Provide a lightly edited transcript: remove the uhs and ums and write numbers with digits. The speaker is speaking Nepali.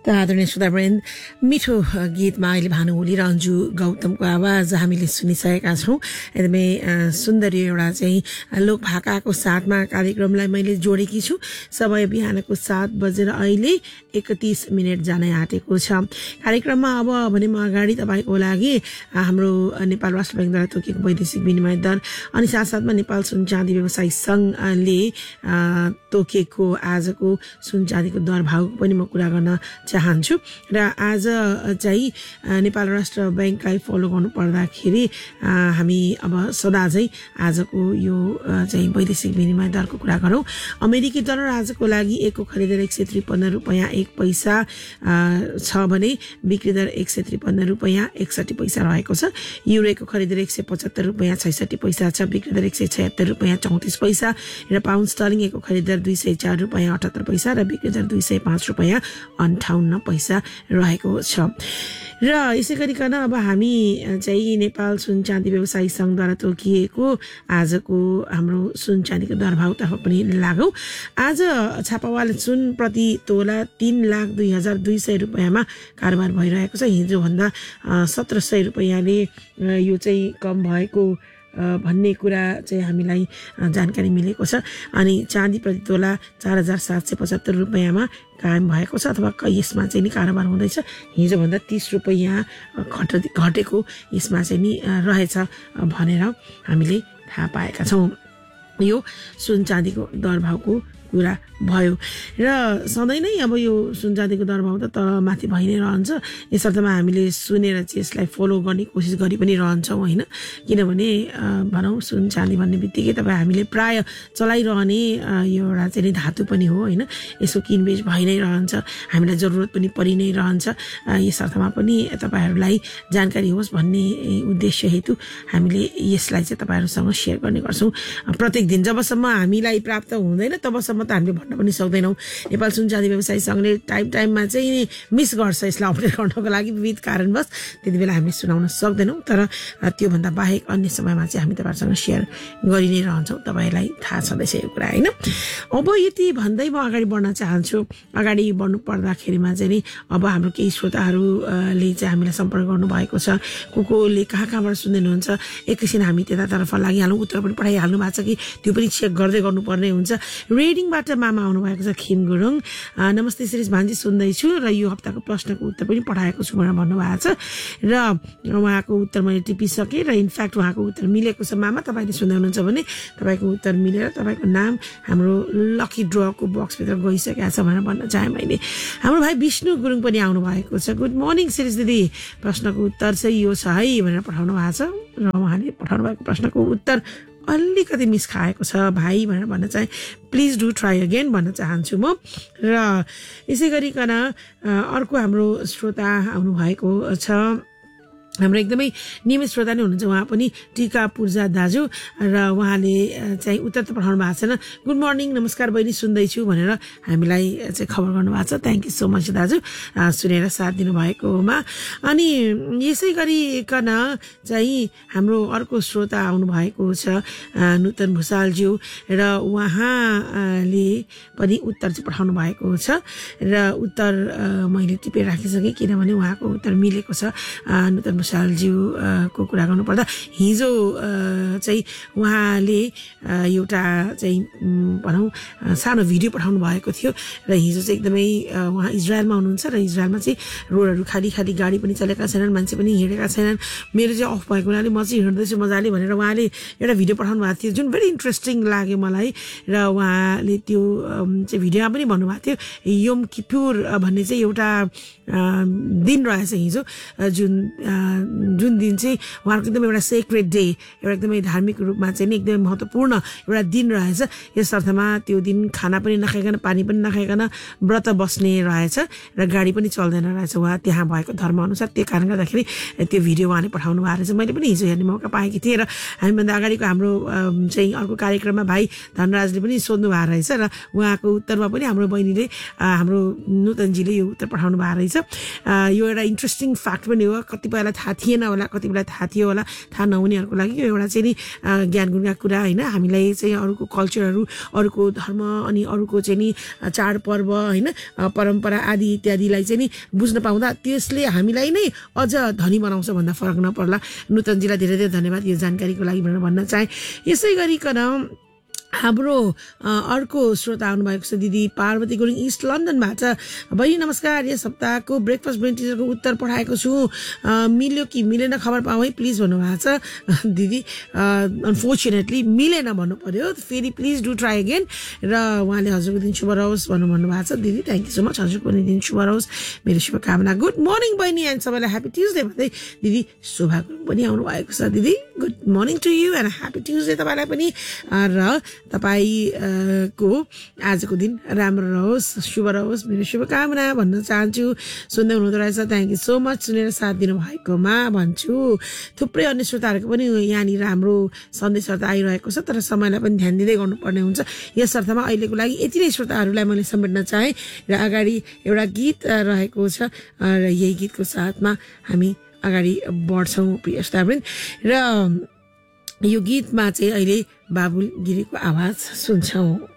त आदरणीय श्रोतावृन्द, मिठो गीतमा अहिले भानुओली र अन्जु गौतमको आवाज हामीले सुनिसकेका छौँ। एकदमै सुन्दर एउटा चाहिँ लोक भाकाको साथमा कार्यक्रमलाई मैले जोडेकी छु। समय बिहानको 7 बजेर अहिले 31 मिनट जानै आँटेको छ। कार्यक्रममा अब भने म अगाडि तपाईँको लागि हाम्रो नेपाल राष्ट्र ब्याङ्कद्वारा तोकेको वैदेशिक विनिमय दर अनि साथसाथमा नेपाल सुन चाँदी व्यवसायी सङ्घले तोकेको आजको सुन चाँदीको दर भावको पनि म कुरा गर्न चाहन्छु। र आज चाहिँ नेपाल राष्ट्र ब्याङ्कलाई फलो गर्नु पर्दाखेरि हामी अब सदा चाहिँ आजको यो चाहिँ वैदेशिक विनिमय दरको कुरा गरौँ। अमेरिकी डलर आजको लागि एकको खरिद दर 153 रुपैयाँ 1 पैसा छ भने बिक्री दर 153 रुपैयाँ 61 पैसा रहेको छ। युरोको खरिद दर 175 रुपैयाँ 66 पैसा छ, बिक्री दर 176 रुपैयाँ 34 पैसा र पाउन्ड स्टर्लिङको खरिद दर 204 रुपैयाँ 78 पैसा र बिक्री दर 205 रुपैयाँ 58 पैसा रहेको छ। र यसै गरिकन अब हामी चाहिँ नेपाल सुन चाँदी व्यवसायी सङ्घद्वारा तोकिएको आजको हाम्रो सुन चाँदीको दरभावतर्फ पनि लागौँ। आज छापावाल सुन प्रति तोला 3,02,200 रुपैयाँमा कारोबार भइरहेको छ। हिजोभन्दा 1,700 रुपैयाँले यो चाहिँ कम भएको भन्ने कुरा चाहिँ हामीलाई जानकारी मिलेको छ। अनि चाँदी प्रति तोला 4,775 रुपैयाँमा कायम भएको छ अथवा यसमा चाहिँ नि कारोबार हुँदैछ। हिजोभन्दा 30 रुपैयाँ घटेको यसमा चाहिँ नि रहेछ भनेर हामीले थाहा पाएका छौँ। यो सुन चाँदीको दरभावको कुरा भयो र सधैँ नै अब यो सुन चाँदीको दरभाव त तल माथि भइ नै रहन्छ। यसर्थमा हामीले सुनेर चाहिँ यसलाई फलो गर्ने कोसिस गरि पनि रहन्छौँ होइन। किनभने भनौँ सुन चाँदी भन्ने बित्तिकै तपाईँ हामीले प्राय चलाइरहने यो एउटा चाहिँ धातु पनि हो होइन। यसको किनबेच भइ नै रहन्छ, हामीलाई जरुरत पनि परि नै रहन्छ। यसर्थमा पनि तपाईँहरूलाई जानकारी होस् भन्ने उद्देश्य हेतु हामीले यसलाई चाहिँ तपाईँहरूसँग सेयर गर्ने गर्छौँ प्रत्येक दिन। जबसम्म हामीलाई प्राप्त हुँदैन तबसम्म त हामीले भन्न पनि सक्दैनौँ। नेपाल सुन चाँदी व्यवसायी सङ्घले टाइममा चाहिँ मिस गर्छ यसलाई अपडेट गर्नको लागि विविध कारणवश, त्यति बेला हामीले सुनाउन सक्दैनौँ। तर त्योभन्दा बाहेक अन्य समयमा चाहिँ हामी तपाईँहरूसँग सेयर गरि नै रहन्छौँ, तपाईँलाई थाहा छँदैछ यो कुरा होइन। अब यति भन्दै म अगाडि बढ्न चाहन्छु। अगाडि बढ्नु पर्दाखेरिमा चाहिँ नि अब हाम्रो केही श्रोताहरूले चाहिँ हामीलाई सम्पर्क गर्नुभएको छ। कोले कहाँबाट सुन्दै हुनुहुन्छ एकैछिन हामी त्यतातर्फ लागिहालौँ। उत्तर पनि पठाइहाल्नु भएको छ कि त्यो पनि चेक गर्दै गर्नुपर्ने हुन्छ। रेडिङबाट मामा आउनुभएको छ खिन गुरुङ। नमस्ते श्री भान्जी, सुन्दैछु र यो हप्ताको प्रश्नको उत्तर पनि पठाएको छु भनेर भन्नुभएको छ। र उहाँको उत्तर मैले टिपिसकेँ र इनफ्याक्ट उहाँको उत्तर मिलेको छ। मामा तपाईँले सुन्दै हुनुहुन्छ भने तपाईँको उत्तर मिलेर तपाईँको नाम हाम्रो लकी ड्रको बक्सभित्र गइसकेको छ भनेर भन्न चाहेँ मैले। हाम्रो भाइ विष्णु गुरुङ पनि आउनुभएको छ। गुड मर्निङ सिरिज दिदी, प्रश्नको उत्तर चाहिँ यो छ है भनेर पठाउनु भएको छ। र उहाँले पठाउनु भएको प्रश्नको उत्तर अलिकति मिस खाएको छ भाइ भनेर भन्न चाहे। प्लिज डु ट्राई अगेन भन्न चाहन्छु म। र यसै गरिकन अर्को हाम्रो श्रोता आउनुभएको छ। हाम्रो एकदमै नियमित श्रोता नै हुनुहुन्छ उहाँ पनि, टिका पूर्जा दाजु, र उहाँले चाहिँ उत्तर त पठाउनु भएको छैन। गुड मर्निङ, नमस्कार बहिनी, सुन्दैछु भनेर हामीलाई चाहिँ खबर गर्नुभएको छ। थ्याङ्क यू सो मच दाजु सुनेर साथ दिनुभएकोमा। अनि यसै गरिकन चाहिँ हाम्रो अर्को श्रोता आउनुभएको छ नुतन भुसालज्यू, र उहाँले पनि उत्तर चाहिँ पठाउनु भएको छ। र उत्तर मैले टिपेर राखिसकेँ किनभने उहाँको उत्तर मिलेको छ। नुतन भुसालज्यूको कुरा गर्नुपर्दा हिजो चाहिँ उहाँले एउटा चाहिँ भनौँ सानो भिडियो पठाउनु भएको थियो। र हिजो चाहिँ एकदमै उहाँ इजरायलमा हुनुहुन्छ र इजरायलमा चाहिँ रोडहरू खाली खाली, गाडी पनि चलेका छैनन्, मान्छे पनि हिँडेका छैनन्। मेरो चाहिँ अफ भएको हुनाले म चाहिँ हिँड्दैछु मजाले भनेर उहाँले एउटा भिडियो पठाउनु भएको थियो, जुन भेरी इन्ट्रेस्टिङ लाग्यो मलाई। र उहाँले त्यो चाहिँ भिडियोमा पनि भन्नुभएको थियो योम किपुर भन्ने चाहिँ एउटा दिन रहेछ हिजो, जुन दिन चाहिँ उहाँहरूको एकदम एउटा सेक्रेट डे, एउटा एकदमै धार्मिक रूपमा चाहिँ नि एकदमै महत्त्वपूर्ण एउटा दिन रहेछ। यस अर्थमा त्यो दिन खाना पनि नखाइकन, पानी पनि नखाइकन व्रत बस्ने रहेछ र गाडी पनि चल्दैन रहेछ उहाँ त्यहाँ भएको धर्मअनुसार। त्यो कारणले गर्दाखेरि त्यो भिडियो उहाँले पठाउनु भएको रहेछ। मैले पनि हिजो हेर्ने मौका पाएकी थिएँ। र हामीभन्दा अगाडिको हाम्रो चाहिँ अर्को कार्यक्रममा भाइ धनराजले पनि सोध्नु भएको रहेछ र उहाँको उत्तरमा पनि हाम्रो बहिनीले हाम्रो नुतनजीले यो उत्तर पठाउनु भएको रहेछ। यो एउटा इन्ट्रेस्टिङ फ्याक्ट पनि हो, कतिपयलाई थाहा थाहा थिएन होला, कति बेला थाहा थियो होला, थाहा नहुनेहरूको लागि यो एउटा चाहिँ नि ज्ञान गुणका कुरा होइन। हामीलाई चाहिँ अरूको कल्चरहरू, अरूको धर्म अनि अरूको चाहिँ नि चाडपर्व होइन, परम्परा आदि इत्यादिलाई चाहिँ नि बुझ्न पाउँदा त्यसले हामीलाई नै अझ धनी बनाउँछ भन्दा फरक नपर्ला। नुतनजीलाई धेरै धेरै धन्यवाद यो जानकारीको लागि भनेर भन्न चाहे। यसै गरिकन हाम्रो अर्को श्रोता आउनुभएको छ दिदी पार्वती गुरुङ इस्ट लन्डनबाट। बहिनी नमस्कार, यस हप्ताको ब्रेकफास्ट ब्रेन टिचरको उत्तर पठाएको छु, मिल्यो कि मिलेन खबर पाऊँ है प्लिज भन्नुभएको छ दिदी। अनफोर्चुनेटली मिलेन भन्नु पर्यो, फेरि प्लिज डु ट्राई अगेन। र उहाँले हजुरको दिन शुभ रहोस् भन्नुभएको छ दिदी, थ्याङ्क यू सो मच, हजुरको दिन शुभ रहोस्, मेरो शुभकामना। गुड मर्निङ बहिनी एन्ड सबैलाई ह्याप्पी ट्युजडे भन्दै दिदी शोभा गुरुङ पनि आउनु भएको छ। दिदी good morning to you and happy Tuesday तपाईँलाई पनि। र तपाईँको आजको दिन राम्रो रहोस्, शुभ रहोस्, मेरो शुभकामना भन्न चाहन्छु। सुन्दै हुनुहुँदो रहेछ, थ्याङ्क यू सो मच, सुनेर साथ दिनुभएकोमा भन्छु। थुप्रै अन्य श्रोताहरूको पनि यहाँनिर हाम्रो सन्देशहरू त आइरहेको छ, तर समयलाई पनि ध्यान दिँदै गर्नुपर्ने हुन्छ। यस अर्थमा अहिलेको लागि यति नै श्रोताहरूलाई मैले समेट्न चाहेँ। र अगाडि एउटा गीत रहेको छ र यही गीतको साथमा हामी अगाडि बढ्छौँ प्रिय श्रोतावृन्द। र यो गीतमा चाहिँ अहिले बाबुल गिरीको आवाज सुन्छौँ।